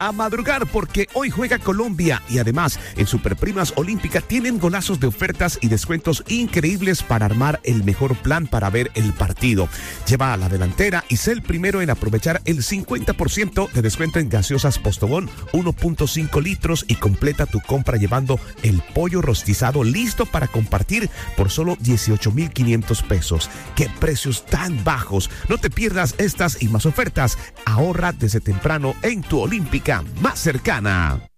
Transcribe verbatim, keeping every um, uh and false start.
a madrugar porque hoy juega Colombia y además en Superprimas Olímpica tienen golazos de ofertas y descuentos increíbles para armar el mejor plan para ver el partido. Lleva a la delantera y sé el primero en aprovechar el cincuenta por ciento de descuento en gaseosas Postobón uno punto cinco litros y completa tu compra llevando el pollo rostizado listo para compartir por solo dieciocho mil quinientos pesos. ¡Qué precios tan bajos! No te pierdas estas y más ofertas. Ahorra desde temprano en tu Olímpica más cercana.